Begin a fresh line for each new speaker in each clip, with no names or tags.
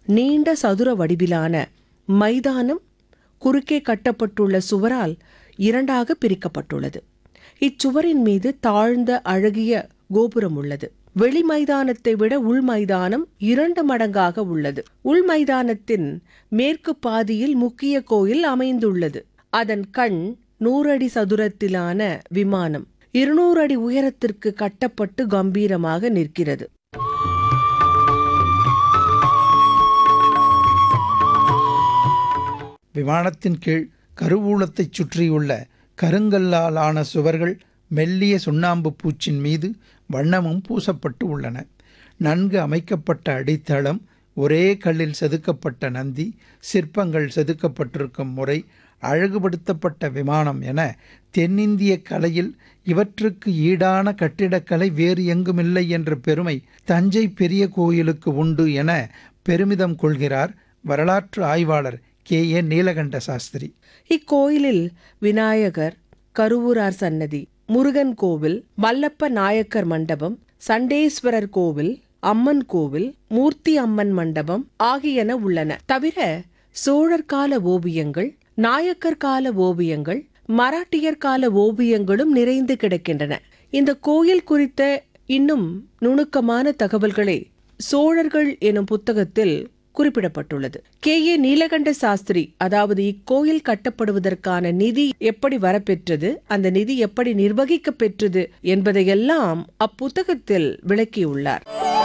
நீண்ட சதுர வடிவிலான மைதானம் குறுக்கே கட்டப்பட்டுள்ள சுவரால் இரண்டாக பிரிக்கப்பட்டுள்ளது. இச்சுவரின் மீது தாழ்ந்த அழகிய கோபுரம் உள்ளது. வெளி மைதானத்தை விட உள் மைதானம் 2 மடங்காக உள்ளது. உள் மைதானத்தின் மேற்கு பாதியில் முக்கிய கோயில் அமைந்துள்ளது. அதன் கண் 100 அடி சதுரத்திலான விமானம் 200 அடி உயரத்திற்கு கட்டப்பட்டு கம்பீரமாக நிற்கிறது.
விமானத்தின் கீழ் கருவூலத்தைச் சுற்றியுள்ள கருங்கல்லால் ஆன சுவர்கள் மெல்லிய சுண்ணாம்பு பூச்சின் மீது வண்ணமும் பூசப்பட்டு உள்ளன. நன்கு அமைக்கப்பட்ட அடித்தளம், ஒரே கல்லில் செதுக்கப்பட்ட நந்தி, சிற்பங்கள் செதுக்கப்பட்டிருக்கும் முறை, அழகுபடுத்தப்பட்ட விமானம் என தென்னிந்திய கலையில் இவற்றுக்கு ஈடான கட்டிடக்கலை வேறு எங்குமில்லை என்ற பெருமை தஞ்சை பெரிய கோயிலுக்கு உண்டு என பெருமிதம் கொள்கிறார் வரலாற்று ஆய்வாளர் K.A. நீலகண்ட சாஸ்திரி.
இக்கோயிலில் விநாயகர், கருவூரார் சன்னதி, முருகன் கோவில், மல்லப்ப நாயக்கர் மண்டபம், சண்டேஸ்வரர் கோவில், அம்மன் கோவில், மூர்த்தி அம்மன் மண்டபம் ஆகியன உள்ளன. தவிர சோழர் கால ஓவியங்கள், நாயக்கர் கால ஓவியங்கள், மராட்டியர் கால ஓவியங்களும் நிறைந்து கிடக்கின்றன. இந்த கோயில் குறித்த இன்னும் நுணுக்கமான தகவல்களை சோழர்கள் எனும் புத்தகத்தில் குறிப்பிடப்பட்டுள்ளது. K.A. நீலகண்ட சாஸ்திரி, அதாவது இக்கோயில் கட்டப்படுவதற்கான நிதி எப்படி வரப்பெற்றது, அந்த நிதி எப்படி நிர்வகிக்க பெற்றது என்பதையெல்லாம் அப்புத்தகத்தில் விளக்கியுள்ளார்.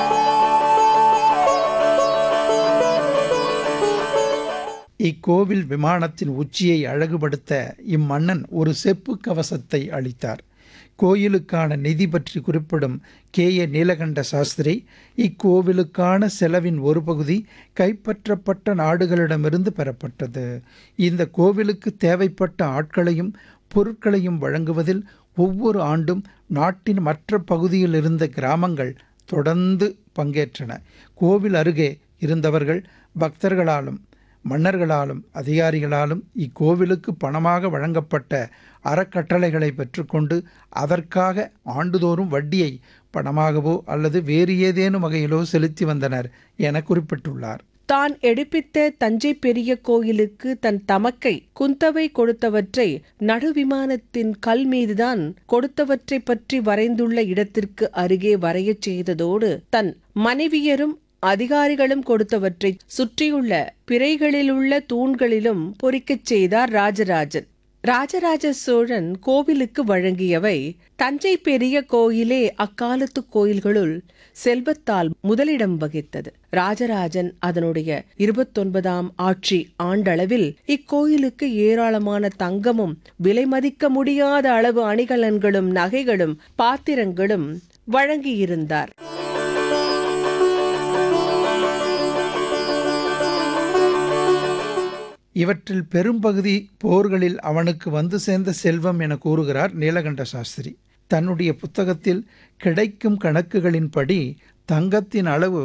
இக்கோவில் விமானத்தின் உச்சியை அழகுபடுத்த இம்மன்னன் ஒரு செப்பு கவசத்தை அளித்தார். கோயிலுக்கான நிதி பற்றி குறிப்பிடும் K.A. நீலகண்ட சாஸ்திரி, இக்கோவிலுக்கான செலவின் ஒரு பகுதி கைப்பற்றப்பட்ட நாடுகளிடமிருந்து பெறப்பட்டது. இந்த கோவிலுக்கு தேவைப்பட்ட ஆட்களையும் பொருட்களையும் வழங்குவதில் ஒவ்வொரு ஆண்டும் நாட்டின் மற்ற பகுதியில் இருந்த கிராமங்கள் தொடர்ந்து பங்கேற்றன. கோவில் அருகே இருந்தவர்கள் பக்தர்களாலும் மன்னர்களாலும் அதிகாரிகளாலும் இக்கோவிலுக்கு பணமாக வழங்கப்பட்ட அறக்கட்டளைகளை பெற்றுக்கொண்டு அதற்காக ஆண்டுதோறும் வட்டியை பணமாகவோ அல்லது வேறு ஏதேனும் வகையிலோ செலுத்தி வந்தனர் என குறிப்பிட்டுள்ளார்.
தான் எடுப்பித்த தஞ்சை பெரிய கோயிலுக்கு தன் தமக்கை குந்தவை கொடுத்தவற்றை நடுவிமானத்தின் கல் மீதுதான் கொடுத்தவற்றை பற்றி வரைந்துள்ள இடத்திற்கு அருகே வரையச் செய்ததோடு தன் மனைவியரும் அதிகாரிகளும் கொடுத்தவற்றை சுற்றியுள்ள பிறைகளிலுள்ள தூண்களிலும் பொறிக்கச் செய்தார் ராஜராஜன். ராஜராஜ சோழன் கோவிலுக்கு வழங்கியவை தஞ்சை பெரிய கோயிலே அக்காலத்து கோயில்களுள் செல்வத்தால் முதலிடம் வகித்தது. ராஜராஜன் அதனுடைய 29ஆம் ஆட்சி ஆண்டளவில் இக்கோயிலுக்கு ஏராளமான தங்கமும் விலை மதிக்க முடியாத அளவு அணிகலன்களும் நகைகளும் பாத்திரங்களும் வழங்கியிருந்தார்.
இவற்றில் பெரும்பகுதி போர்களில் அவனுக்கு வந்து சேர்ந்த செல்வம் என கூறுகிறார் நீலகண்ட சாஸ்திரி. தன்னுடைய புத்தகத்தில் கிடைக்கும் கணக்குகளின்படி தங்கத்தின் அளவு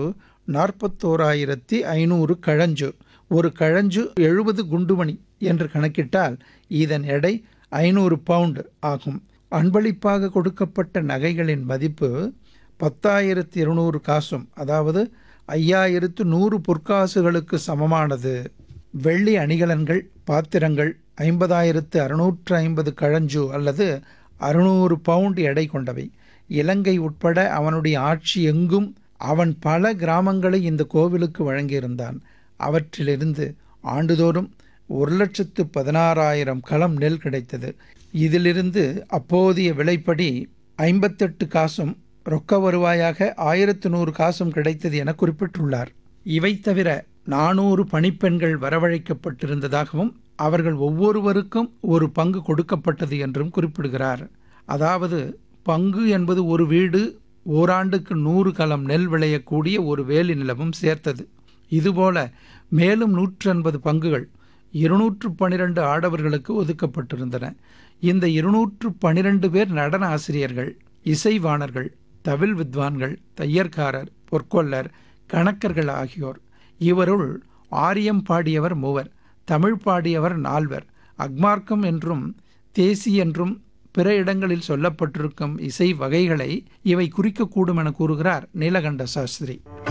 41,500 கழஞ்சு, ஒரு கழஞ்சு 70 குண்டுமணி என்று கணக்கிட்டால் இதன் எடை 500 பவுண்ட் ஆகும். அன்பளிப்பாக கொடுக்கப்பட்ட நகைகளின் மதிப்பு 10,200 காசும், அதாவது 5,100 பொற்காசுகளுக்கு சமமானது. வெள்ளி அணிகலன்கள் பாத்திரங்கள் 50,650 கழஞ்சு அல்லது 600 பவுண்ட் எடை கொண்டவை. இலங்கை உட்பட அவனுடைய ஆட்சி எங்கும் அவன் பல கிராமங்களை இந்த கோவிலுக்கு வழங்கியிருந்தான். அவற்றிலிருந்து ஆண்டுதோறும் 1,16,000 களம் நெல் கிடைத்தது. இதிலிருந்து அப்போதைய விலைப்படி 58 காசும் ரொக்க வருவாயாக 1,100 காசும் கிடைத்தது என குறிப்பிட்டுள்ளார். இவை தவிர 400 பணிப்பெண்கள் வரவழைக்கப்பட்டிருந்ததாகவும் அவர்கள் ஒவ்வொருவருக்கும் ஒரு பங்கு கொடுக்கப்பட்டது என்றும் குறிப்பிடுகிறார். அதாவது பங்கு என்பது ஒரு வீடு ஓராண்டுக்கு 100 களம் நெல் விளையக்கூடிய ஒரு வேலி நிலமும் சேர்த்தது. இதுபோல மேலும் 180 பங்குகள் 212 ஆடவர்களுக்கு ஒதுக்கப்பட்டிருந்தன. இந்த 212 பேர் நடன ஆசிரியர்கள், இசைவாணர்கள், தவில் வித்வான்கள், தையற்காரர், பொற்கொல்லர், கணக்கர்கள் ஆகியோர். இவருள் ஆரியம் பாடியவர் 3, தமிழ் பாடியவர் 4, அக்மார்க்கம் என்றும் தேசி என்றும் பிற இடங்களில் சொல்லப்பட்டிருக்கும் இசை வகைகளை இவை குறிக்கக்கூடும் என கூறுகிறார் நீலகண்ட சாஸ்திரி.